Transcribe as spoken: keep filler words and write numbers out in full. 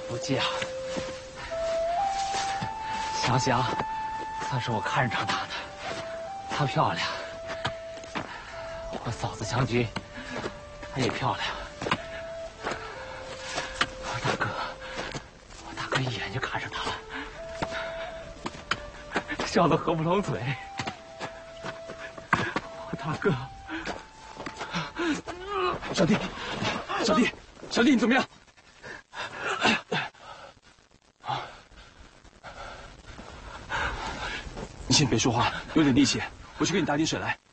不嫁。想想，那是我看上她的，她漂亮。我嫂子湘君，她也漂亮。我大哥，我大哥一眼就看上她了，笑得合不拢嘴。我大哥， 小弟，小弟，小弟，你怎么样？ 你先别说话，有点力气，我去给你打点水来。